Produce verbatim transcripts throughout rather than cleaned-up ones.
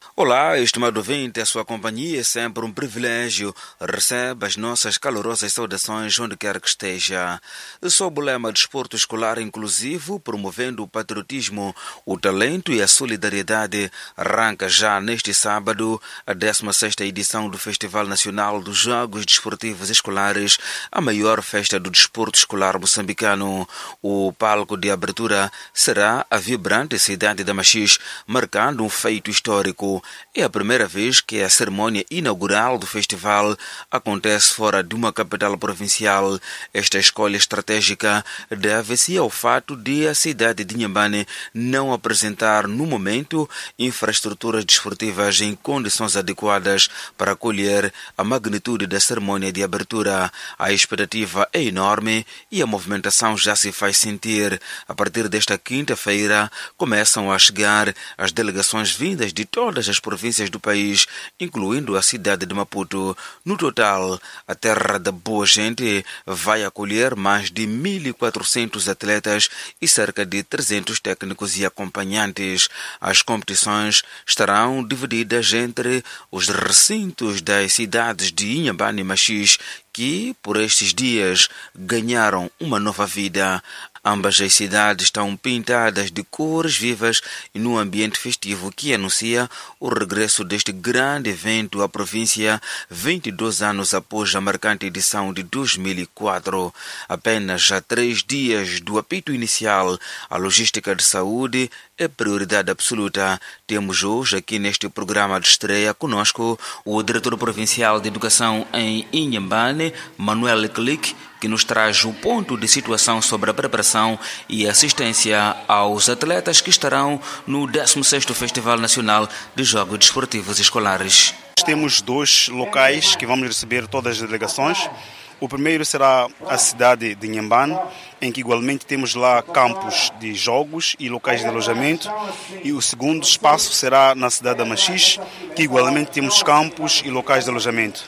Olá, estimado ouvinte, a sua companhia é sempre um privilégio. Recebe as nossas calorosas saudações onde quer que esteja. Sob o lema Desporto Escolar Inclusivo, promovendo o patriotismo, o talento e a solidariedade, arranca já neste sábado a décima sexta edição do Festival Nacional dos Jogos Desportivos Escolares, a maior festa do desporto escolar moçambicano. O palco de abertura será a vibrante cidade da Machis, marcando um feito histórico. É a primeira vez que a cerimônia inaugural do festival acontece fora de uma capital provincial. Esta escolha estratégica deve-se ao fato de a cidade de Inhambane não apresentar, no momento, infraestruturas desportivas em condições adequadas para acolher a magnitude da cerimônia de abertura. A expectativa é enorme e a movimentação já se faz sentir. A partir desta quinta-feira, começam a chegar as delegações vindas de todas as províncias do país, incluindo a cidade de Maputo. No total, a terra da boa gente vai acolher mais de mil e quatrocentos atletas e cerca de trezentos técnicos e acompanhantes. As competições estarão divididas entre os recintos das cidades de Inhambane e Machis, que, por estes dias, ganharam uma nova vida. Ambas as cidades estão pintadas de cores vivas e num ambiente festivo que anuncia o regresso deste grande evento à província vinte e dois anos após a marcante edição de dois mil e quatro. Apenas a três dias do apito inicial, a logística de saúde é prioridade absoluta. Temos hoje aqui neste programa de estreia conosco o diretor provincial de Educação em Inhambane, Manuel Click, que nos traz o ponto de situação sobre a preparação e assistência aos atletas que estarão no décimo sexto Festival Nacional de Jogos Desportivos Escolares. Temos dois locais que vamos receber todas as delegações. O primeiro será a cidade de Inhambane, em que igualmente temos lá campos de jogos e locais de alojamento. E o segundo espaço será na cidade da Machis, que igualmente temos campos e locais de alojamento.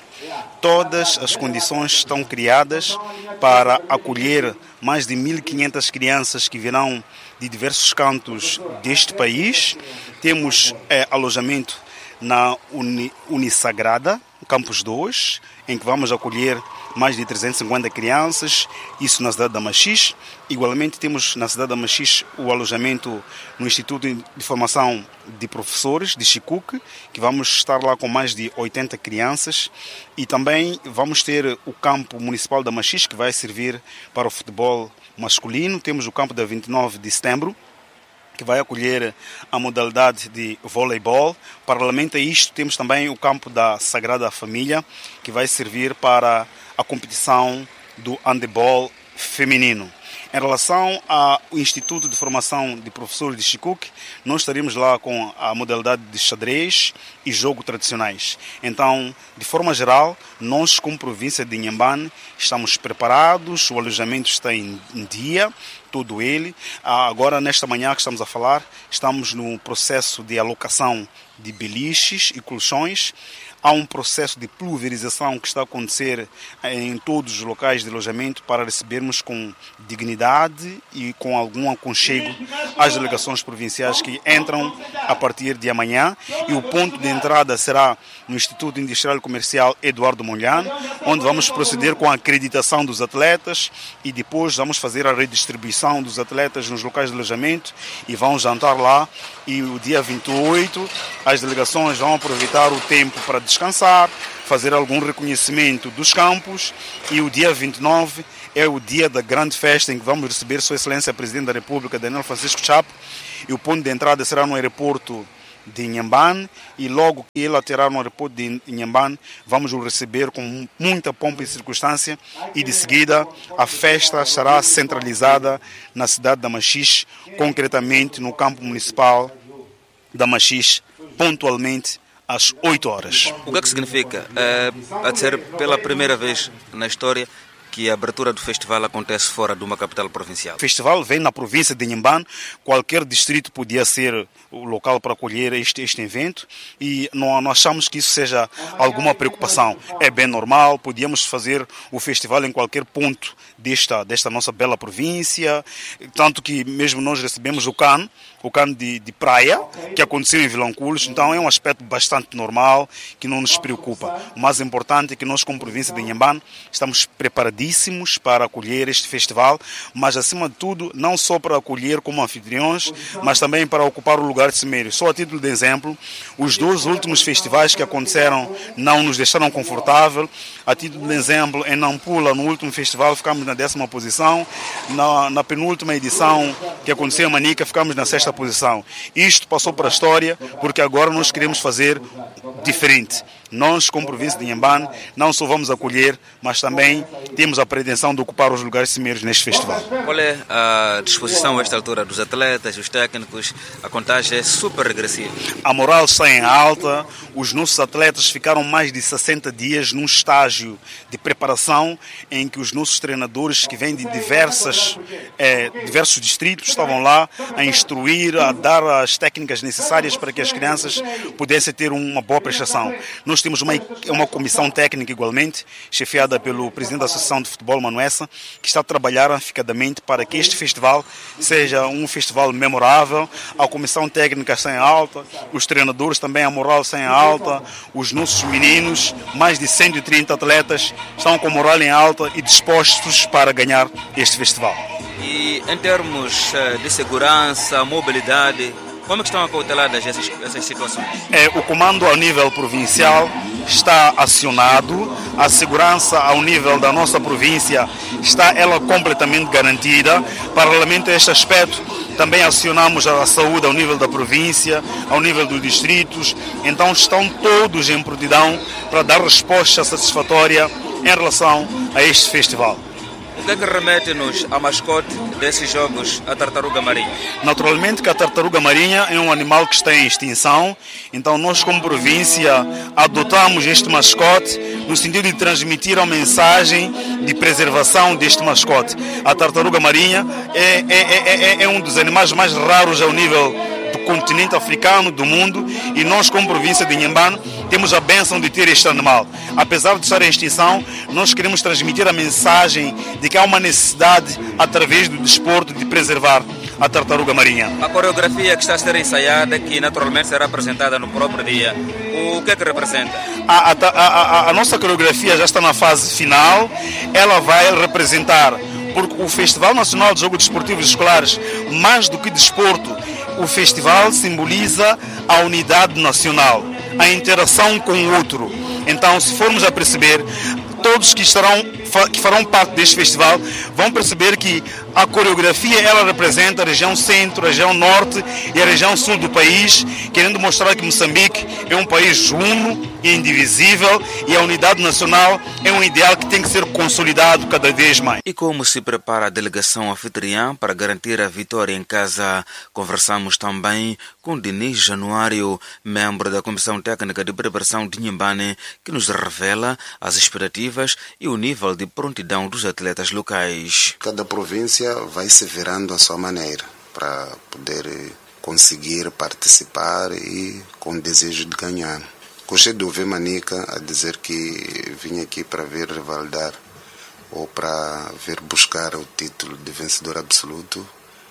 Todas as condições estão criadas para acolher mais de mil e quinhentas crianças que virão de diversos cantos deste país. Temos é, alojamento na Uni, Unisagrada, Campus dois, em que vamos acolher mais de trezentas e cinquenta crianças, isso na cidade da Machis. Igualmente temos na cidade da Machis o alojamento no Instituto de Formação de Professores de Chicuque, que vamos estar lá com mais de oitenta crianças, e também vamos ter o campo municipal da Machis, que vai servir para o futebol masculino. Temos o campo da vinte e nove de setembro, que vai acolher a modalidade de voleibol. Paralelamente a isto, temos também o campo da Sagrada Família, que vai servir para a competição do handebol feminino. Em relação ao Instituto de Formação de Professores de Chicuque, nós estaremos lá com a modalidade de xadrez e jogo tradicionais. Então, de forma geral, nós como província de Inhambane estamos preparados, o alojamento está em dia, todo ele. Agora, nesta manhã que estamos a falar, estamos no processo de alocação de beliches e colchões. Há um processo de pulverização que está a acontecer em todos os locais de alojamento para recebermos com dignidade e com algum aconchego as delegações provinciais que entram a partir de amanhã. E o ponto de entrada será no Instituto Industrial e Comercial Eduardo Mondlane, onde vamos proceder com a acreditação dos atletas e depois vamos fazer a redistribuição dos atletas nos locais de alojamento e vão jantar lá. E o dia vinte e oito as delegações vão aproveitar o tempo para descansar, fazer algum reconhecimento dos campos, e o dia vinte e nove é o dia da grande festa em que vamos receber Sua Excelência Presidente da República, Daniel Francisco Chapo, e o ponto de entrada será no aeroporto de Inhambane, e logo que ele aterrar no aeroporto de Inhambane, vamos o receber com muita pompa e circunstância, e de seguida a festa estará centralizada na cidade da Machis, concretamente no campo municipal da Machis, pontualmente às oito horas. O que é que significa, é, a ser pela primeira vez na história, que a abertura do festival acontece fora de uma capital provincial? O festival vem na província de Inhambane, qualquer distrito podia ser o local para acolher este, este evento e não, não achamos que isso seja alguma preocupação. É bem normal, podíamos fazer o festival em qualquer ponto desta, desta nossa bela província, tanto que mesmo nós recebemos o C A N, o C A N de, de praia, que aconteceu em Vilanculos, então é um aspecto bastante normal, que não nos preocupa. O mais importante é que nós, como província de Inhambane, estamos preparadíssimos para acolher este festival, mas acima de tudo, não só para acolher como anfitriões, mas também para ocupar o lugar de cimeiro. Só a título de exemplo, os dois últimos festivais que aconteceram não nos deixaram confortável. A título de exemplo, em Nampula, no último festival, ficamos na décima posição. Na, na penúltima edição que aconteceu em Manica, ficamos na sexta posição. Isto passou para a história porque agora nós queremos fazer diferente. Nós, como província de Inhambane, não só vamos acolher, mas também temos a pretensão de ocupar os lugares cimeiros neste festival. Qual é a disposição a esta altura dos atletas, dos técnicos? A contagem é super regressiva. A moral está em alta, os nossos atletas ficaram mais de sessenta dias num estágio de preparação em que os nossos treinadores que vêm de diversas, eh, diversos distritos estavam lá a instruir, a dar as técnicas necessárias para que as crianças pudessem ter uma boa prestação. Nós temos uma, uma comissão técnica igualmente, chefiada pelo presidente da Associação de Futebol, Manuessa, que está a trabalhar afincadamente para que este festival seja um festival memorável. A comissão técnica está em alta, os treinadores também, a moral está em alta, os nossos meninos, mais de cento e trinta atletas, estão com a moral em alta e dispostos para ganhar este festival. E em termos de segurança, mobilidade, como é que estão acauteladas essas, essas situações? É, o comando ao nível provincial está acionado, a segurança ao nível da nossa província está ela completamente garantida. Paralelamente a este aspecto, também acionamos a saúde ao nível da província, ao nível dos distritos, então estão todos em prontidão para dar resposta satisfatória em relação a este festival. O que é que remete-nos a mascote desses jogos, a tartaruga marinha? Naturalmente que a tartaruga marinha é um animal que está em extinção, então nós como província adotamos este mascote no sentido de transmitir a mensagem de preservação deste mascote. A tartaruga marinha é, é, é, é, é um dos animais mais raros ao nível do continente africano, do mundo, e nós como província de Inhambane temos a bênção de ter este animal. Apesar de estar em extinção, nós queremos transmitir a mensagem de que há uma necessidade, através do desporto, de preservar a tartaruga marinha. A coreografia que está a ser ensaiada, que naturalmente será apresentada no próprio dia, o que é que representa? A, a, a, a nossa coreografia já está na fase final, ela vai representar, porque o Festival Nacional de Jogos Desportivos Escolares, mais do que desporto, o festival simboliza a unidade nacional, a interação com o outro. Então, se formos a perceber, todos que estarão, que farão parte deste festival vão perceber que a coreografia ela representa a região centro, a região norte e a região sul do país, querendo mostrar que Moçambique é um país uno e indivisível e a unidade nacional é um ideal que tem que ser consolidado cada vez mais. E como se prepara a delegação anfitriã para garantir a vitória em casa? Conversamos também com Denis Januário, membro da Comissão Técnica de Preparação de Inhambane, que nos revela as expectativas e o nível de prontidão dos atletas locais. Cada província vai se virando à sua maneira para poder conseguir participar e com desejo de ganhar. Gostei de ouvir Manica a dizer que vim aqui para ver revalidar ou para ver buscar o título de vencedor absoluto,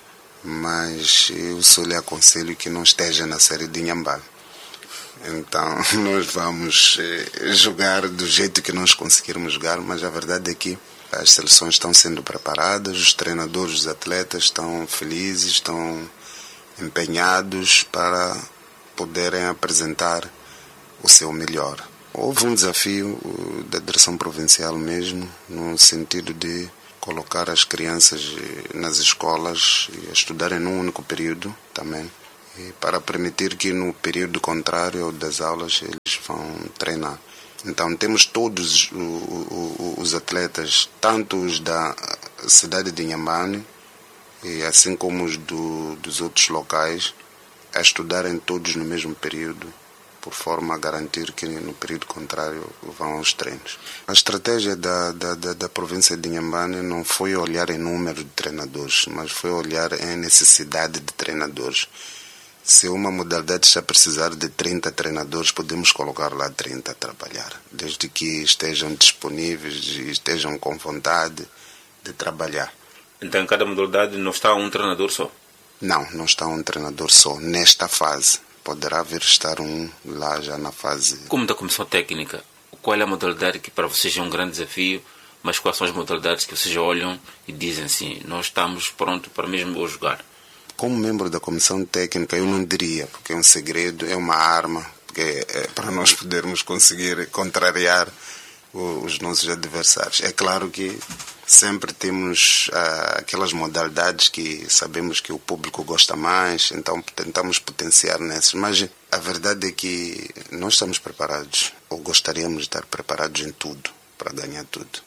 mas eu só lhe aconselho que não esteja na série de Inhambane. Então nós vamos jogar do jeito que nós conseguirmos jogar, mas a verdade é que as seleções estão sendo preparadas, os treinadores, os atletas estão felizes, estão empenhados para poderem apresentar o seu melhor. Houve um desafio da direção provincial mesmo, no sentido de colocar as crianças nas escolas a estudarem num único período também, e para permitir que no período contrário das aulas eles vão treinar. Então temos todos os atletas, tanto os da cidade de Inhambane, e assim como os do, dos outros locais, a estudarem todos no mesmo período por forma a garantir que no período contrário vão aos treinos. A estratégia da, da, da, da província de Inhambane não foi olhar em número de treinadores, mas foi olhar em necessidade de treinadores. Se uma modalidade está a precisar de trinta treinadores, podemos colocar lá trinta a trabalhar, desde que estejam disponíveis e estejam com vontade de trabalhar. Então, em cada modalidade não está um treinador só? Não, não está um treinador só, nesta fase. Poderá vir estar um lá já na fase... Como da comissão técnica, qual é a modalidade que para vocês é um grande desafio, mas quais são as modalidades que vocês olham e dizem assim, nós estamos prontos para mesmo jogar? Como membro da comissão técnica, eu não diria, porque é um segredo, é uma arma, porque é para nós podermos conseguir contrariar os nossos adversários. É claro que sempre temos ah, aquelas modalidades que sabemos que o público gosta mais, então tentamos potenciar nessas. Mas a verdade é que nós estamos preparados, ou gostaríamos de estar preparados em tudo, para ganhar tudo.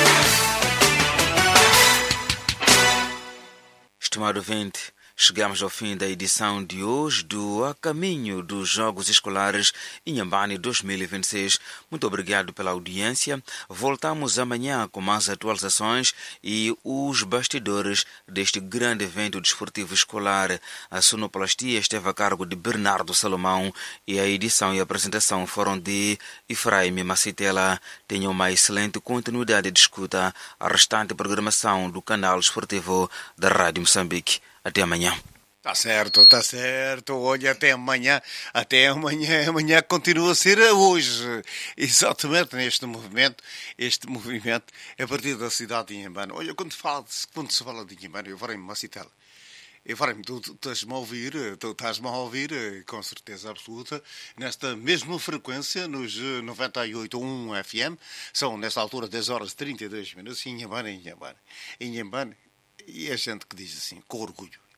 Estimado ouvinte, chegamos ao fim da edição de hoje do A Caminho dos Jogos Escolares Inhambane dois mil e vinte e seis. Muito obrigado pela audiência. Voltamos amanhã com mais atualizações e os bastidores deste grande evento desportivo escolar. A sonoplastia esteve a cargo de Bernardo Salomão e a edição e a apresentação foram de Efraim Macitela. Tenham uma excelente continuidade de escuta a restante programação do canal esportivo da Rádio Moçambique. Até amanhã. Tá certo, tá certo. Olha, até amanhã. Até amanhã. Amanhã continua a ser hoje. Exatamente neste movimento. Este movimento é a partir da cidade de Inhambane. Olha, quando, fala, quando se fala de Inhambane, eu farei-me uma citela. Eu farei-me, tu, tu estás-me a ouvir, tu estás-me a ouvir, com certeza absoluta, nesta mesma frequência, nos noventa e oito ponto um F M. São, nesta altura, dez horas e trinta e dois minutos. Inhambane, Inhambane. Inhambane. E a gente que diz assim, com orgulho.